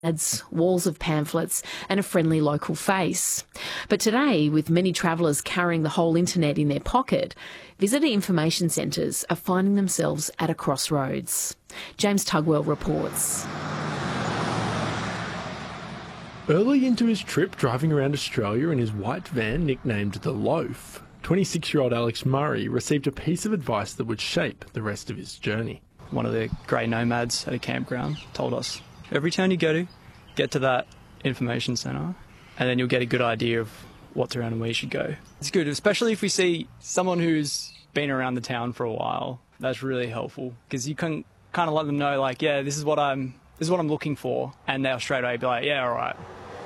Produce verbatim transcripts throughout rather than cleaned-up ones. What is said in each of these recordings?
ads, walls of pamphlets and a friendly local face. But today, with many travellers carrying the whole internet in their pocket, visitor information centres are finding themselves at a crossroads. James Tugwell reports. Early into his trip driving around Australia in his white van nicknamed The Loaf, twenty-six-year-old Alex Murray received a piece of advice that would shape the rest of his journey. One of the grey nomads at a campground told us, every town you go to, get to that information centre and then you'll get a good idea of what's around and where you should go. It's good, especially if we see someone who's been around the town for a while. That's really helpful because you can kind of let them know, like, yeah, this is what I'm this is what I'm looking for, and they'll straight away be like, yeah, all right,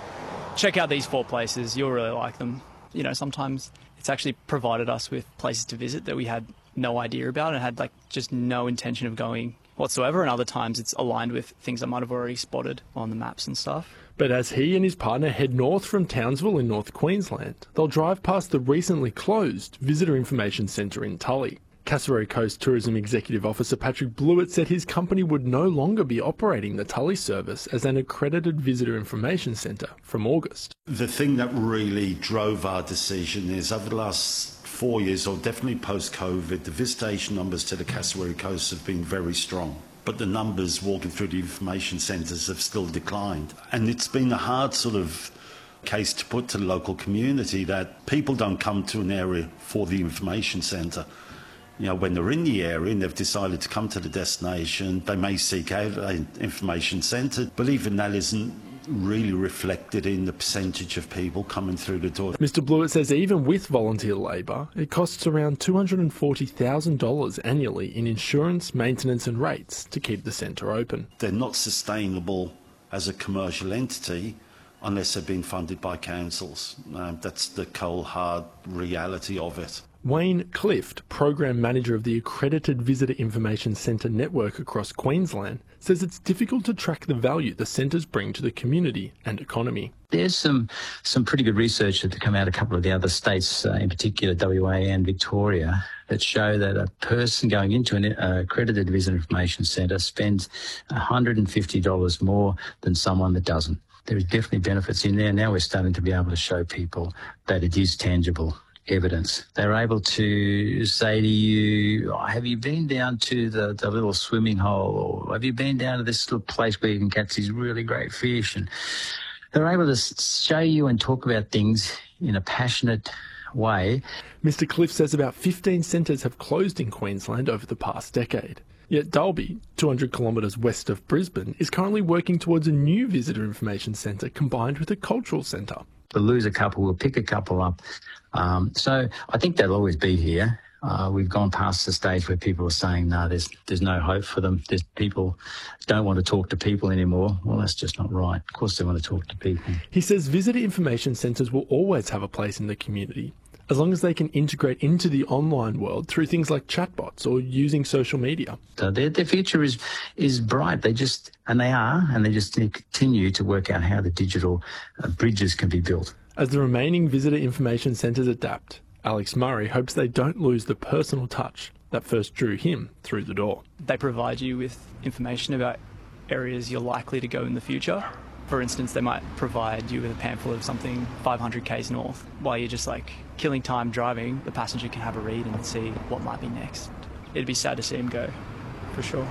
check out these four places, you'll really like them. You know, sometimes it's actually provided us with places to visit that we had no idea about and had like just no intention of going whatsoever, and other times it's aligned with things I might have already spotted on the maps and stuff. But as he and his partner head north from Townsville in North Queensland, they'll drive past the recently closed Visitor Information Centre in Tully. Cassowary Coast Tourism Executive Officer Patrick Blewett said his company would no longer be operating the Tully service as an accredited visitor information centre from August. The thing that really drove our decision is over the last four years, or definitely post-COVID, the visitation numbers to the Cassowary Coast have been very strong. But the numbers walking through the information centres have still declined. And it's been a hard sort of case to put to the local community that people don't come to an area for the information centre. You know, when they're in the area and they've decided to come to the destination, they may seek out an information centre, but even that isn't really reflected in the percentage of people coming through the door. Mr Blewett says even with volunteer labour, it costs around two hundred forty thousand dollars annually in insurance, maintenance and rates to keep the centre open. They're not sustainable as a commercial entity unless they're being funded by councils. Um, that's the cold, hard reality of it. Wayne Clift, Program Manager of the Accredited Visitor Information Centre network across Queensland, says it's difficult to track the value the centres bring to the community and economy. There's some some pretty good research that come out of a couple of the other states, uh, in particular W A and Victoria, that show that a person going into an uh, accredited visitor information centre spends one hundred fifty dollars more than someone that doesn't. There is definitely benefits in there. Now we're starting to be able to show people that it is tangible evidence. They're able to say to you, oh, have you been down to the, the little swimming hole, or have you been down to this little place where you can catch these really great fish? And they're able to show you and talk about things in a passionate way. Mr Cliff says about fifteen centres have closed in Queensland over the past decade. Yet Dalby, two hundred kilometres west of Brisbane, is currently working towards a new visitor information centre combined with a cultural centre. We'll lose a couple, we'll pick a couple up. Um, so I think they'll always be here. Uh, we've gone past the stage where people are saying, no, there's there's no hope for them. There's people don't want to talk to people anymore. Well, that's just not right. Of course they want to talk to people. He says visitor information centres will always have a place in the community, as long as they can integrate into the online world through things like chatbots or using social media. So their, their future is is bright. They just, and they are, and they just continue to work out how the digital uh, bridges can be built. As the remaining visitor information centres adapt, Alex Murray hopes they don't lose the personal touch that first drew him through the door. They provide you with information about areas you're likely to go in the future. For instance, they might provide you with a pamphlet of something five hundred kays north. While you're just like killing time driving, the passenger can have a read and see what might be next. It'd be sad to see him go, for sure.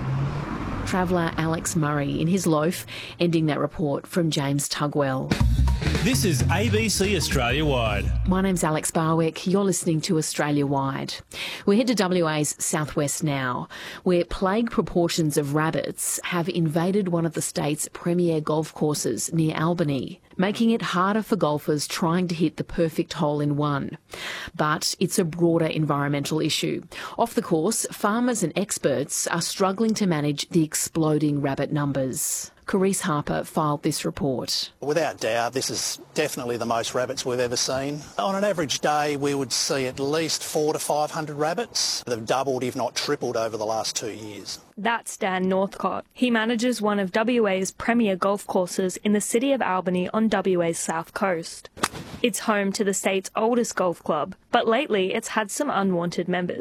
Traveller Alex Murray in his loaf, ending that report from James Tugwell. This is A B C Australia Wide. My name's Alex Barwick. You're listening to Australia Wide. We head to W A's southwest now, where plague proportions of rabbits have invaded one of the state's premier golf courses near Albany, making it harder for golfers trying to hit the perfect hole in one. But it's a broader environmental issue. Off the course, farmers and experts are struggling to manage the exploding rabbit numbers. Carice Harper filed this report. Without doubt, this is definitely the most rabbits we've ever seen. On an average day, we would see at least four to five hundred rabbits. They've doubled, if not tripled, over the last two years. That's Dan Northcott. He manages one of W A's premier golf courses in the city of Albany on W A's south coast. It's home to the state's oldest golf club, but lately it's had some unwanted members.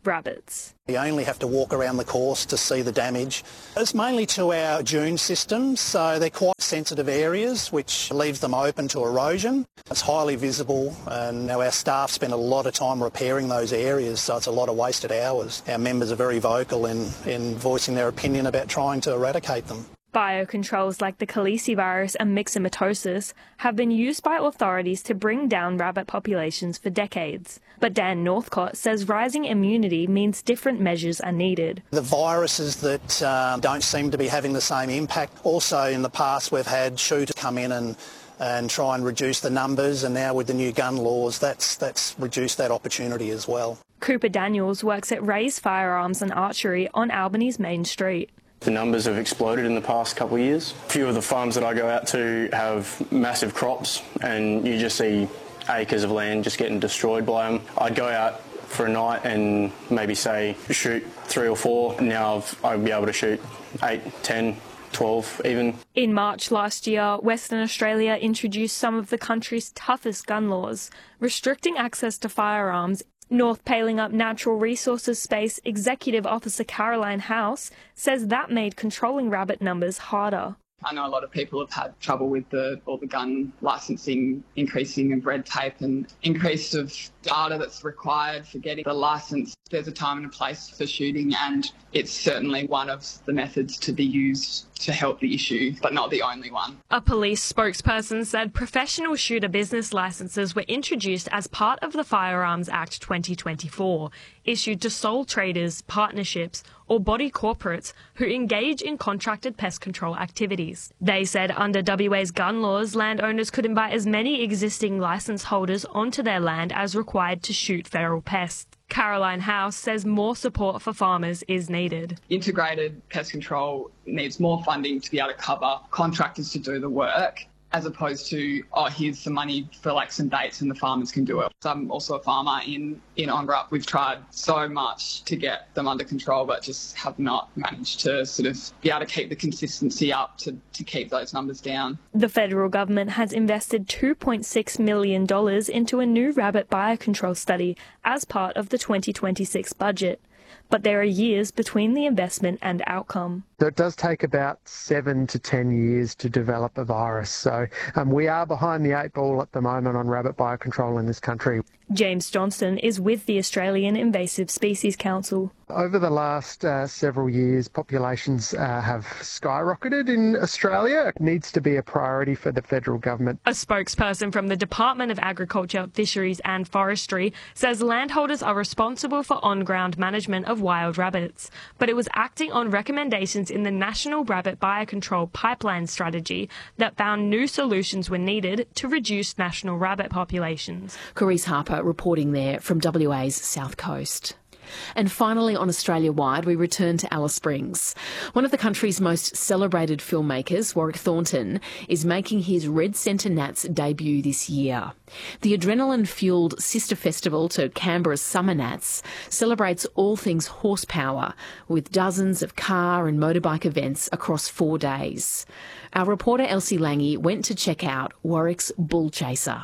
rabbits. You only have to walk around the course to see the damage. It's mainly to our dune systems, so they're quite sensitive areas, which leaves them open to erosion. It's highly visible, and our staff spend a lot of time repairing those areas, so it's a lot of wasted hours. Our members are very vocal in, in voicing their opinion about trying to eradicate them. Biocontrols like the calicivirus and myxomatosis have been used by authorities to bring down rabbit populations for decades. But Dan Northcott says rising immunity means different measures are needed. The viruses that uh, don't seem to be having the same impact. Also, in the past, we've had shooters come in and and try and reduce the numbers, and now with the new gun laws, that's that's reduced that opportunity as well. Cooper Daniels works at Ray's Firearms and Archery on Albany's Main Street. The numbers have exploded in the past couple of years. A few of the farms that I go out to have massive crops, and you just see acres of land just getting destroyed by them. I'd go out for a night and maybe say shoot three or four. Now I've, I'd be able to shoot eight, ten, twelve even. In March last year, Western Australia introduced some of the country's toughest gun laws, restricting access to firearms. North Palingup Natural Resources Space Executive Officer Caroline House says that made controlling rabbit numbers harder. I know a lot of people have had trouble with the all the gun licensing, increasing of red tape and increase of data that's required for getting the licence. There's a time and a place for shooting, and it's certainly one of the methods to be used to help the issue, but not the only one. A police spokesperson said professional shooter business licences were introduced as part of the Firearms Act twenty twenty-four, issued to sole traders, partnerships or body corporates who engage in contracted pest control activities. They said under W A's gun laws, landowners could invite as many existing licence holders onto their land as required to shoot feral pests. Caroline House says more support for farmers is needed. Integrated pest control needs more funding to be able to cover contractors to do the work, as opposed to, oh, here's some money for like some dates and the farmers can do it. So I'm also a farmer in, in Ongerup. We've tried so much to get them under control, but just have not managed to sort of be able to keep the consistency up to, to keep those numbers down. The federal government has invested two point six million dollars into a new rabbit biocontrol study as part of the twenty twenty-six budget. But there are years between the investment and outcome. So it does take about seven to ten years to develop a virus. So um, we are behind the eight ball at the moment on rabbit biocontrol in this country. James Johnston is with the Australian Invasive Species Council. Over the last uh, several years, populations uh, have skyrocketed in Australia. It needs to be a priority for the federal government. A spokesperson from the Department of Agriculture, Fisheries and Forestry says landholders are responsible for on-ground management of wild rabbits, but it was acting on recommendations in the National Rabbit Biocontrol Pipeline Strategy that found new solutions were needed to reduce national rabbit populations. Carice Harper reporting there from W A's South Coast. And finally, on Australia-wide, we return to Alice Springs. One of the country's most celebrated filmmakers, Warwick Thornton, is making his Red Centre Nats debut this year. The adrenaline-fuelled sister festival to Canberra's Summer Nats celebrates all things horsepower, with dozens of car and motorbike events across four days. Our reporter Elsie Lange went to check out Warwick's Bull Chaser.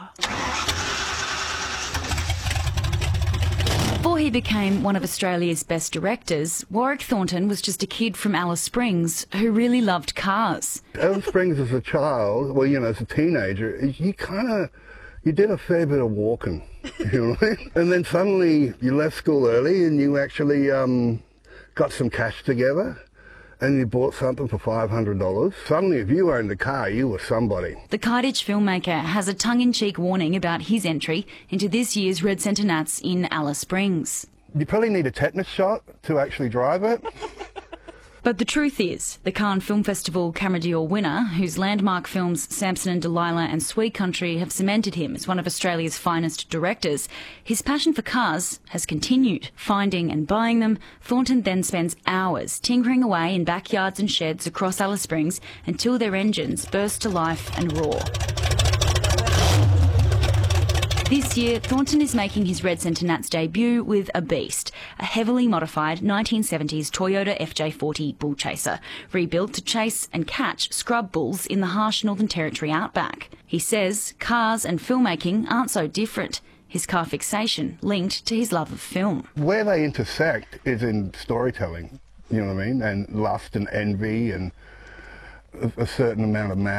Before he became one of Australia's best directors, Warwick Thornton was just a kid from Alice Springs who really loved cars. Alice Springs as a child, well, you know, as a teenager, you kind of, you did a fair bit of walking, you know what I mean? And then suddenly you left school early and you actually um, got some cash together. And you bought something for five hundred dollars. Suddenly, if you owned a car, you were somebody. The Cartage filmmaker has a tongue-in-cheek warning about his entry into this year's Red Centre Nats in Alice Springs. You probably need a tetanus shot to actually drive it. But the truth is, the Cannes Film Festival Camera d'Or winner, whose landmark films Samson and Delilah and Sweet Country have cemented him as one of Australia's finest directors, his passion for cars has continued. Finding and buying them, Thornton then spends hours tinkering away in backyards and sheds across Alice Springs until their engines burst to life and roar. This year, Thornton is making his Red Centre Nats debut with a beast, a heavily modified nineteen seventies Toyota F J forty Bull Chaser, rebuilt to chase and catch scrub bulls in the harsh Northern Territory outback. He says cars and filmmaking aren't so different. his car fixation linked to his love of film. Where they intersect is in storytelling, you know what I mean, and lust and envy and a, a certain amount of madness.